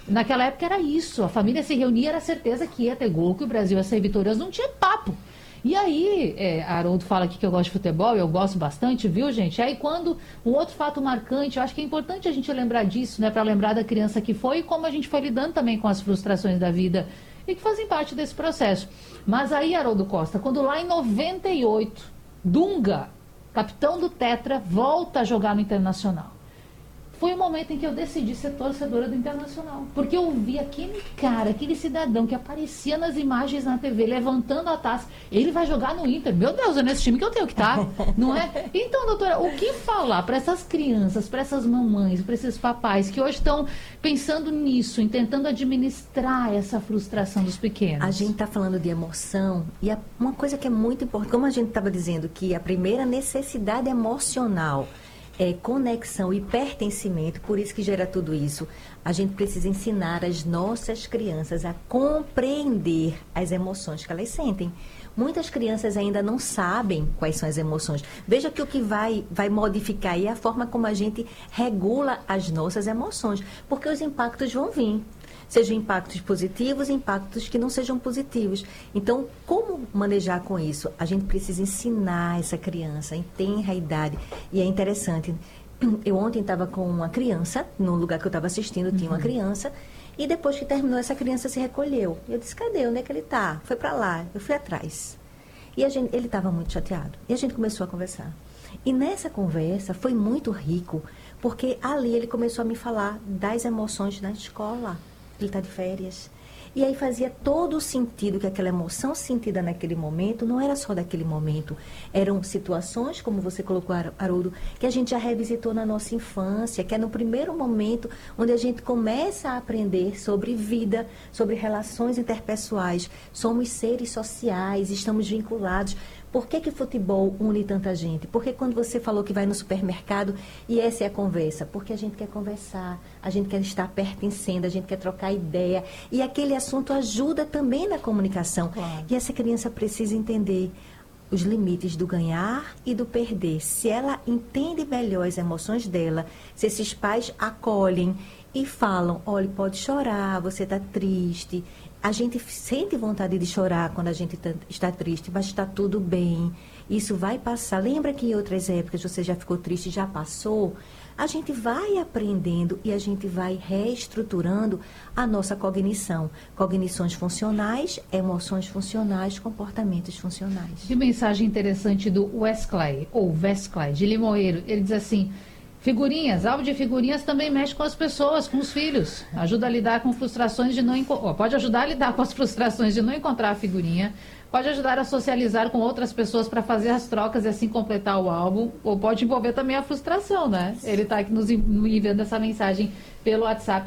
Naquela época era isso, a família se reunia, era certeza que ia ter gol, que o Brasil ia ser vitorioso, não tinha papo. E aí, Haroldo fala aqui que eu gosto de futebol, eu gosto bastante, viu, gente? Aí quando, um outro fato marcante, eu acho que é importante a gente lembrar disso, né? Para lembrar da criança que foi e como a gente foi lidando também com as frustrações da vida e que fazem parte desse processo. Mas aí, Haroldo Costa, quando lá em 98, Dunga, capitão do Tetra, volta a jogar no Internacional. Foi o momento em que eu decidi ser torcedora do Internacional. Porque eu vi aquele cara, aquele cidadão que aparecia nas imagens na TV, levantando a taça. Ele vai jogar no Inter. Meu Deus, é nesse time que eu tenho que estar, não é? Então, doutora, o que falar para essas crianças, para essas mamães, para esses papais que hoje estão pensando nisso, em tentando administrar essa frustração dos pequenos? A gente está falando de emoção e uma coisa que é muito importante, como a gente estava dizendo, que a primeira necessidade emocional é conexão e pertencimento, por isso que gera tudo isso. A gente precisa ensinar as nossas crianças a compreender as emoções que elas sentem. Muitas crianças ainda não sabem quais são as emoções. Veja que o que vai modificar aí é a forma como a gente regula as nossas emoções, porque os impactos vão vir. Sejam impactos positivos, impactos que não sejam positivos. Então, como manejar com isso? A gente precisa ensinar essa criança em tenra idade. E é interessante, eu ontem estava com uma criança, no lugar que eu estava assistindo, tinha uma criança, e depois que terminou, essa criança se recolheu. Eu disse, cadê? Onde é que ele está? Foi para lá. Eu fui atrás. E ele estava muito chateado. E a gente começou a conversar. E nessa conversa foi muito rico, porque ali ele começou a me falar das emoções na escola. Ele está de férias. E aí fazia todo o sentido que aquela emoção sentida naquele momento não era só daquele momento. Eram situações, como você colocou, Haroldo, que a gente já revisitou na nossa infância, que é no primeiro momento onde a gente começa a aprender sobre vida, sobre relações interpessoais. Somos seres sociais, estamos vinculados. Por que futebol une tanta gente? Porque quando você falou que vai no supermercado e essa é a conversa? Porque a gente quer conversar, a gente quer estar pertencendo, a gente quer trocar ideia. E aquele assunto ajuda também na comunicação. Claro. E essa criança precisa entender os limites do ganhar e do perder. Se ela entende melhor as emoções dela, se esses pais acolhem e falam, olha, pode chorar, você está triste. A gente sente vontade de chorar quando a gente está triste, mas está tudo bem. Isso vai passar. Lembra que em outras épocas você já ficou triste, já passou? A gente vai aprendendo e a gente vai reestruturando a nossa cognição. Cognições funcionais, emoções funcionais, comportamentos funcionais. Que mensagem interessante do Wesley, ou Wesley, de Limoeiro. Ele diz assim... Figurinhas, álbum de figurinhas também mexe com as pessoas, com os filhos. Ajuda a lidar com frustrações de não encontrar. Pode ajudar a lidar com as frustrações de não encontrar a figurinha. Pode ajudar a socializar com outras pessoas para fazer as trocas e assim completar o álbum. Ou pode envolver também a frustração, né? Ele está aqui nos enviando essa mensagem pelo WhatsApp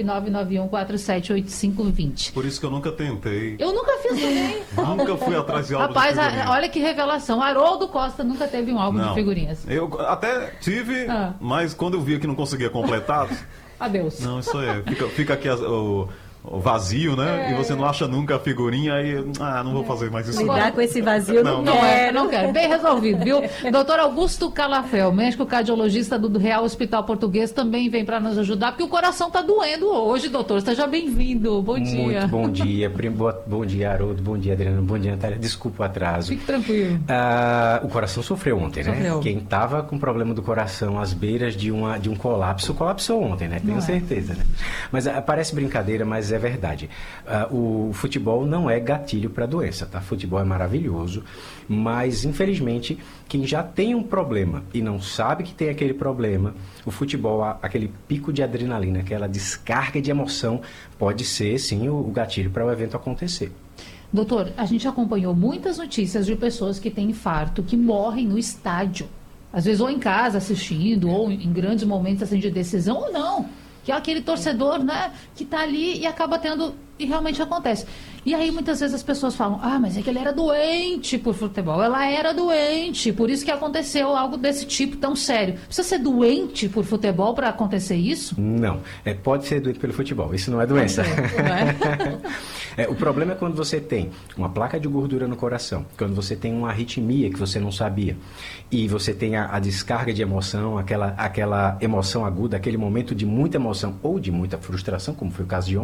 991478520. Por isso que eu nunca tentei. Eu nunca fiz também. Nunca fui atrás de álbum de figurinha. Olha que revelação. Haroldo Costa nunca teve um álbum de figurinhas. Eu até tive, mas quando eu vi que não conseguia completar... Adeus. Não, isso é. Fica aqui o vazio, né? E você não acha nunca a figurinha, aí, não vou fazer mais isso. Lidar com esse vazio não quero. Bem resolvido, viu? Doutor Augusto Calafel, médico cardiologista do Real Hospital Português, também vem para nos ajudar, porque o coração está doendo hoje, doutor. Seja bem-vindo. Bom dia. Muito bom dia. Bom dia, Haroldo. Bom dia, Adriano. Bom dia, Natália. Desculpa o atraso. Fique tranquilo. O coração sofreu ontem, né? Quem estava com problema do coração às beiras de um colapso, colapsou ontem, né? Tenho certeza, né? Mas parece brincadeira, mas é verdade. O futebol não é gatilho para doença, tá? Futebol é maravilhoso, mas infelizmente quem já tem um problema e não sabe que tem aquele problema, o futebol, aquele pico de adrenalina, aquela descarga de emoção, pode ser sim o gatilho para o evento acontecer. Doutor, a gente acompanhou muitas notícias de pessoas que têm infarto, que morrem no estádio. Às vezes ou em casa assistindo, ou em grandes momentos assim, de decisão, ou não. Que é aquele torcedor, né, que está ali e acaba tendo, e realmente acontece. E aí muitas vezes as pessoas falam, mas é que ele era doente por futebol, ela era doente, por isso que aconteceu algo desse tipo tão sério. Precisa ser doente por futebol para acontecer isso? Não, pode ser doente pelo futebol, isso não é doença. O problema é quando você tem uma placa de gordura no coração, quando você tem uma arritmia que você não sabia, e você tem a descarga de emoção, aquela emoção aguda, aquele momento de muita emoção ou de muita frustração, como foi o caso de ontem.